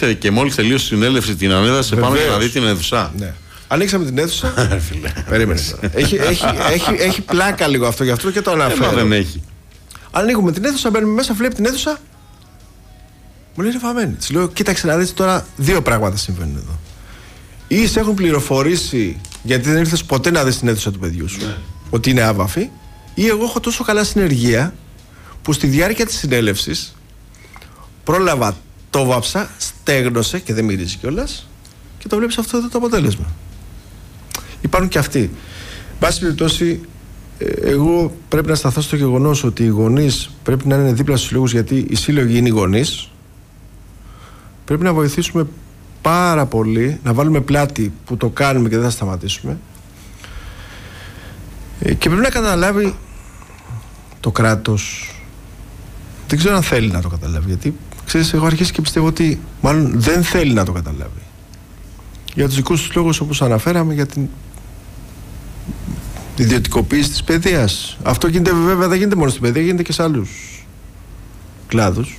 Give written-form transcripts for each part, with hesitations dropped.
αφήστε και μόλις τελείωσε η συνέλευση την ανέβασε πάνω για να δει την αίθουσα. Ναι. Ανοίξαμε την αίθουσα. Περίμενε. Έχει πλάκα λίγο αυτό, γι' αυτό και το αναφέρω. Δεν έχει. Ανοίγουμε την αίθουσα, μπαίνουμε μέσα, βλέπει την αίθουσα. Μου λέει είναι φαμένη. Της λέω, κοίταξε να δεις τώρα, δύο πράγματα συμβαίνουν εδώ. Ή σε έχουν πληροφορήσει, γιατί δεν ήρθες ποτέ να δεις την αίθουσα του παιδιού σου, ότι είναι άβαφη, ή εγώ έχω τόσο καλά συνεργεία που στη διάρκεια της συνέλευσης πρόλαβα, το βάψα, στέγνωσε και δεν μυρίζει κιόλας και το βλέπεις αυτό εδώ το αποτέλεσμα. Υπάρχουν και αυτοί. Πάση περιπτώσει, εγώ πρέπει να σταθώ στο γεγονός ότι οι γονείς πρέπει να είναι δίπλα στους σύλλογους, γιατί οι σύλλογοι είναι οι γονείς. Πρέπει να βοηθήσουμε πάρα πολύ, να βάλουμε πλάτη που το κάνουμε και δεν θα σταματήσουμε. Και πρέπει να καταλάβει το κράτος. Δεν ξέρω αν θέλει να το καταλάβει, γιατί ξέρεις, έχω αρχίσει και πιστεύω ότι μάλλον δεν θέλει να το καταλάβει. Για τους δικούς τους λόγους, όπως αναφέραμε, για την ιδιωτικοποίηση της παιδείας. Αυτό γίνεται, βέβαια δεν γίνεται μόνο στην παιδεία, γίνεται και σε άλλους κλάδους.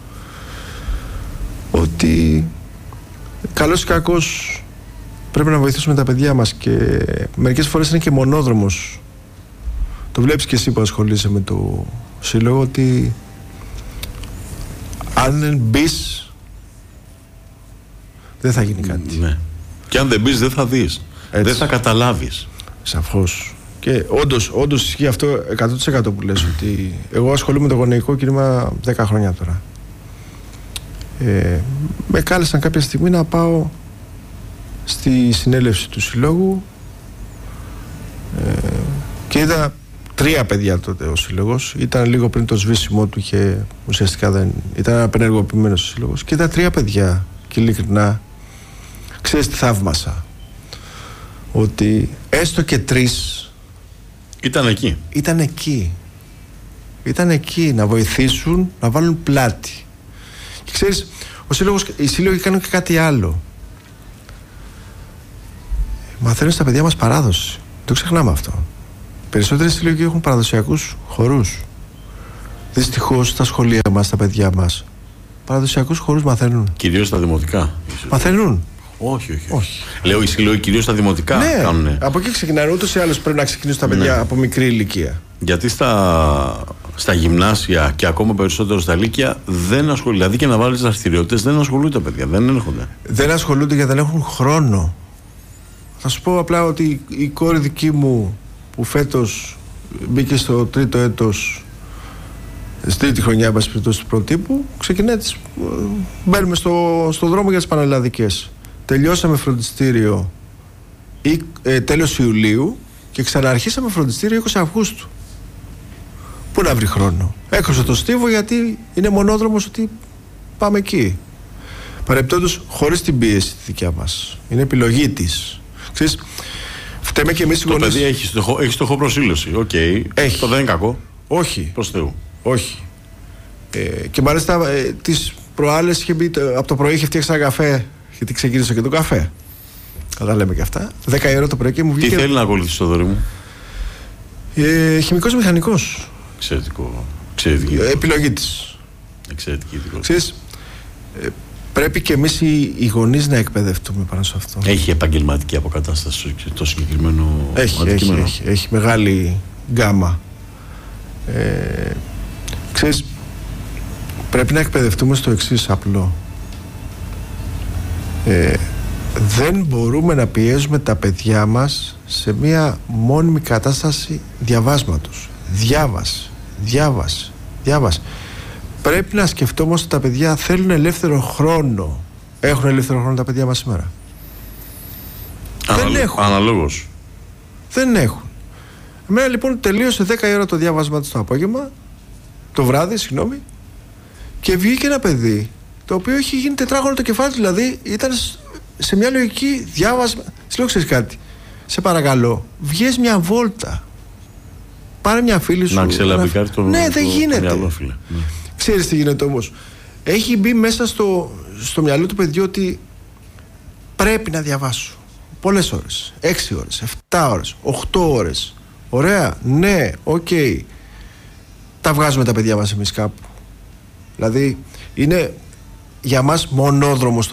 Ότι καλώς ή κακώς πρέπει να βοηθήσουμε τα παιδιά μας, και μερικές φορές είναι και μονόδρομος. Το βλέπεις και εσύ που ασχολείσαι με το σύλλογο, ότι αν δεν μπεις δεν θα γίνει κάτι. Ναι. Και αν δεν μπεις δεν θα δεις. Έτσι. Δεν θα καταλάβεις. Σαφώς. Και όντως ισχύει αυτό 100% που λες, ότι εγώ ασχολούμαι με το γονεϊκό κίνημα 10 χρόνια τώρα. Με κάλεσαν κάποια στιγμή να πάω στη συνέλευση του συλλόγου, και είδα 3 παιδιά τότε ο σύλλογος. Ήταν λίγο πριν το σβήσιμο του και ουσιαστικά δεν ήταν απενεργοποιημένος ο σύλλογος, και είδα 3 παιδιά, και ειλικρινά ξέρεις τι θαύμασα? Ότι έστω και 3 ήταν εκεί να βοηθήσουν, να βάλουν πλάτη. Και ξέρεις, οι σύλλογοι κάνουν και κάτι άλλο. Μαθαίνουν στα παιδιά μας παράδοση. Το ξεχνάμε αυτό. Περισσότεροι σύλλογοι έχουν παραδοσιακούς χορούς. Δυστυχώς στα σχολεία μας, τα παιδιά μας, παραδοσιακούς χορούς μαθαίνουν. Κυρίως στα δημοτικά. Μαθαίνουν. Όχι. Λέω οι σύλλογοι κυρίως στα δημοτικά κάνουνε. Από εκεί ξεκινάνε. Ούτως ή άλλως πρέπει να ξεκινήσουν τα παιδιά από μικρή ηλικία. Γιατί στα γυμνάσια και ακόμα περισσότερο στα λύκεια δεν ασχολούνται. Δηλαδή και να βάλεις δραστηριότητες δεν ασχολούνται τα παιδιά. Δεν έρχονται. Δεν ασχολούνται γιατί δεν έχουν χρόνο. Θα σου πω απλά ότι η κόρη δική μου, που φέτος μπήκε στο 3ο έτος, στη 3η χρονιά του προτύπου, ξεκινάει μπαίνουμε στο δρόμο για τις πανελλαδικές. Τελειώσαμε φροντιστήριο τέλος Ιουλίου και ξαναρχίσαμε φροντιστήριο 20 Αυγούστου. Πού να βρει χρόνο? Έκοψε το στίβο γιατί είναι μονόδρομος, ότι πάμε εκεί. Παρεπτόντως, χωρίς την πίεση τη δικιά μας. Είναι επιλογή της. Ξέρεις, φταίμε και εμείς οι γονείς. Το παιδί έχει στόχο προσήλωση. Έχει. Το δεν είναι κακό. Όχι. Προς Θεού. Όχι. Και μάλιστα τις προάλλες είχε μπει, από το πρωί είχε φτιάξει ένα καφέ, γιατί ξεκίνησε και το καφέ. Καλά λέμε και αυτά. 10 η ώρα το πρωί και μου βγήκε. Τι θέλει να ακολουθήσει το δωρή μου? Χημικός μηχανικός. Εξαιρετική. Επιλογή της. Εξαιρετική. Ξέρεις, πρέπει και εμείς οι γονείς να εκπαιδευτούμε πάνω σε αυτό. Έχει επαγγελματική αποκατάσταση το συγκεκριμένο αντικείμενο? Έχει μεγάλη γκάμα. Ξέρεις, πρέπει να εκπαιδευτούμε στο εξής απλό. Δεν μπορούμε να πιέζουμε τα παιδιά μας σε μια μόνιμη κατάσταση διαβάσματος. Διάβαση. Πρέπει να σκεφτόμαστε ότι τα παιδιά θέλουν ελεύθερο χρόνο. Έχουν ελεύθερο χρόνο τα παιδιά μας σήμερα? Δεν έχουν. Αναλόγως. Δεν έχουν. Εμένα λοιπόν τελείωσε 10 η ώρα το διάβασμα του το απόγευμα, το βράδυ, και βγήκε ένα παιδί το οποίο έχει γίνει τετράγωνο το κεφάλι, δηλαδή ήταν σε μια λογική διάβασμα. Της λέω, ξέρεις κάτι, σε παρακαλώ, βγες μια βόλτα, πάρε μια φίλη σου να ξελάβει κάτι το ναι, δεν γίνεται. Μυαλό, φίλε. Ξέρεις τι γίνεται όμως? Έχει μπει μέσα στο μυαλό του παιδιού ότι πρέπει να διαβάσω πολλές ώρες, 6 ώρες, 7 ώρες, 8 ώρες. Ωραία, ναι, οκ. Τα βγάζουμε τα παιδιά μας εμείς κάπου? Δηλαδή είναι για μας μονόδρομος